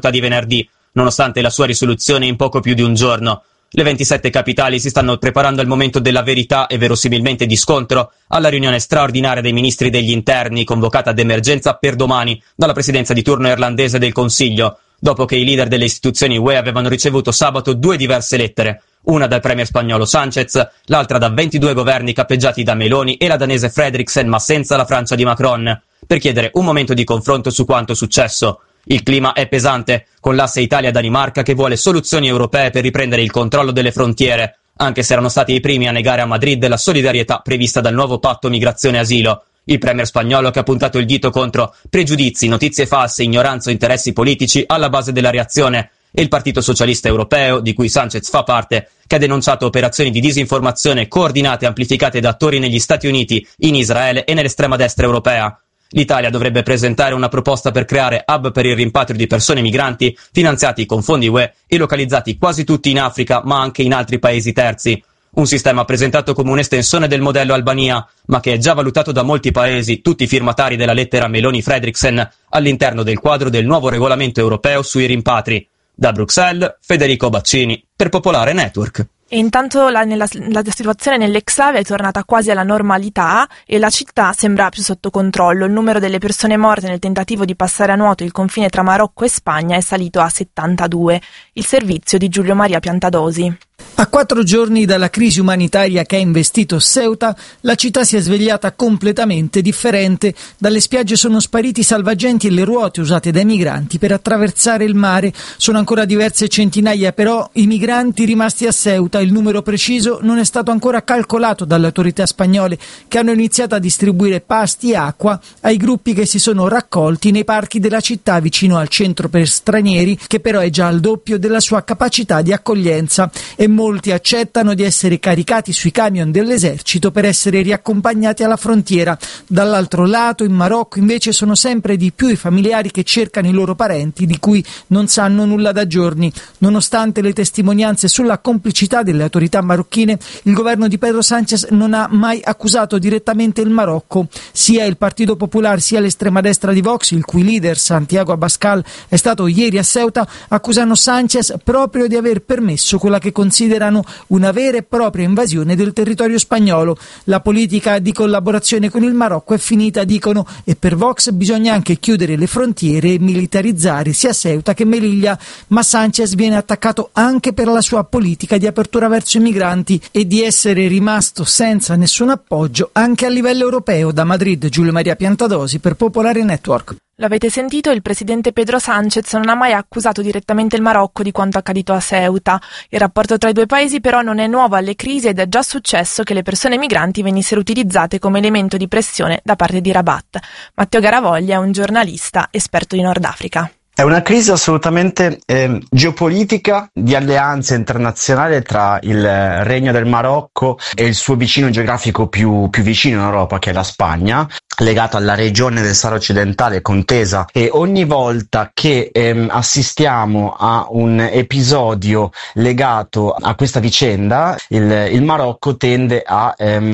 seduta di venerdì, nonostante la sua risoluzione in poco più di un giorno. Le 27 capitali si stanno preparando al momento della verità e verosimilmente di scontro alla riunione straordinaria dei ministri degli interni convocata d'emergenza per domani dalla presidenza di turno irlandese del Consiglio, dopo che i leader delle istituzioni UE avevano ricevuto sabato 2 diverse lettere, una dal premier spagnolo Sánchez, l'altra da 22 governi cappeggiati da Meloni e la danese Frederiksen ma senza la Francia di Macron, per chiedere un momento di confronto su quanto successo. Il clima è pesante, con l'asse Italia-Danimarca che vuole soluzioni europee per riprendere il controllo delle frontiere, anche se erano stati i primi a negare a Madrid la solidarietà prevista dal nuovo patto migrazione-asilo. Il premier spagnolo che ha puntato il dito contro pregiudizi, notizie false, ignoranza o interessi politici alla base della reazione, e il Partito Socialista Europeo, di cui Sánchez fa parte, che ha denunciato operazioni di disinformazione coordinate e amplificate da attori negli Stati Uniti, in Israele e nell'estrema destra europea. L'Italia dovrebbe presentare una proposta per creare hub per il rimpatrio di persone migranti finanziati con fondi UE e localizzati quasi tutti in Africa ma anche in altri paesi terzi. Un sistema presentato come un'estensione del modello Albania, ma che è già valutato da molti paesi, tutti firmatari della lettera Meloni-Frederiksen, all'interno del quadro del nuovo regolamento europeo sui rimpatri. Da Bruxelles, Federico Baccini, per Popolare Network. E intanto la situazione nell'Exave è tornata quasi alla normalità e la città sembra più sotto controllo. Il numero delle persone morte nel tentativo di passare a nuoto il confine tra Marocco e Spagna è salito a 72. Il servizio di Giulio Maria Piantadosi. A 4 giorni dalla crisi umanitaria che ha investito Ceuta, la città si è svegliata completamente differente. Dalle spiagge sono spariti i salvagenti e le ruote usate dai migranti per attraversare il mare. Sono ancora diverse centinaia però i migranti rimasti a Ceuta. Il numero preciso non è stato ancora calcolato dalle autorità spagnole, che hanno iniziato a distribuire pasti e acqua ai gruppi che si sono raccolti nei parchi della città vicino al centro per stranieri, che però è già al doppio della sua capacità di accoglienza. E molti accettano di essere caricati sui camion dell'esercito per essere riaccompagnati alla frontiera. Dall'altro lato, in Marocco, invece, sono sempre di più i familiari che cercano i loro parenti, di cui non sanno nulla da giorni. Nonostante le testimonianze sulla complicità delle autorità marocchine, il governo di Pedro Sánchez non ha mai accusato direttamente il Marocco. Sia il Partito Popolare sia l'estrema destra di Vox, il cui leader Santiago Abascal è stato ieri a Ceuta, accusano Sánchez proprio di aver permesso quella che considerano una vera e propria invasione del territorio spagnolo. La politica di collaborazione con il Marocco è finita, dicono, e per Vox bisogna anche chiudere le frontiere e militarizzare sia Ceuta che Melilla, ma Sánchez viene attaccato anche per la sua politica di apertura verso i migranti e di essere rimasto senza nessun appoggio anche a livello europeo. Da Madrid, Giulio Maria Piantadosi per Popolare Network. L'avete sentito, il presidente Pedro Sánchez non ha mai accusato direttamente il Marocco di quanto accaduto a Ceuta. Il rapporto tra i due paesi però non è nuovo alle crisi ed è già successo che le persone migranti venissero utilizzate come elemento di pressione da parte di Rabat. Matteo Garavoglia è un giornalista esperto di Nord Africa. È una crisi assolutamente geopolitica, di alleanza internazionale tra il Regno del Marocco e il suo vicino geografico più vicino in Europa, che è la Spagna, legato alla regione del Sahara occidentale contesa, e ogni volta che assistiamo a un episodio legato a questa vicenda, il Marocco tende a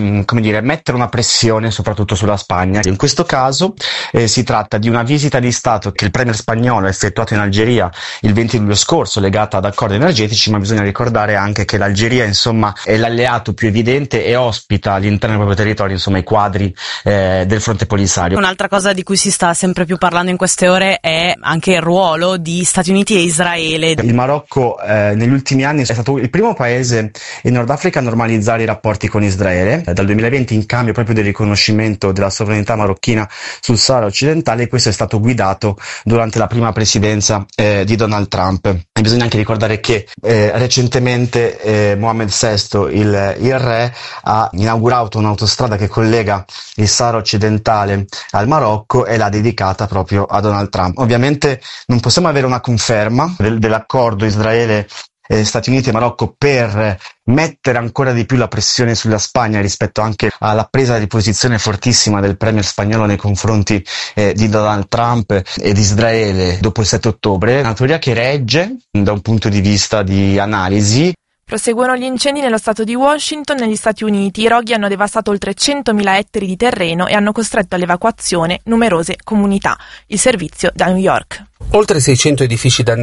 mettere una pressione soprattutto sulla Spagna. In questo caso si tratta di una visita di Stato che il premier spagnolo ha effettuato in Algeria il 20 luglio scorso, legata ad accordi energetici, ma bisogna ricordare anche che l'Algeria è l'alleato più evidente e ospita all'interno del proprio territorio i quadri del fronte polisario. Un'altra cosa di cui si sta sempre più parlando in queste ore è anche il ruolo di Stati Uniti e Israele. Il Marocco negli ultimi anni è stato il primo paese in Nord Africa a normalizzare i rapporti con Israele, dal 2020 in cambio proprio del riconoscimento della sovranità marocchina sul Sahara occidentale, e questo è stato guidato durante la prima presidenza di Donald Trump. E bisogna anche ricordare che recentemente Mohammed VI, il re, ha inaugurato un'autostrada che collega il Sahara occidentale al Marocco e l'ha dedicata proprio a Donald Trump. Ovviamente non possiamo avere una conferma dell'accordo Israele Stati Uniti e Marocco per mettere ancora di più la pressione sulla Spagna rispetto anche alla presa di posizione fortissima del premier spagnolo nei confronti di Donald Trump e di Israele dopo il 7 ottobre. Una teoria che regge da un punto di vista di analisi. Proseguono gli incendi nello stato di Washington, negli Stati Uniti. I roghi hanno devastato oltre 100.000 ettari di terreno e hanno costretto all'evacuazione numerose comunità. Il servizio da New York. Oltre 600 edifici danneggiati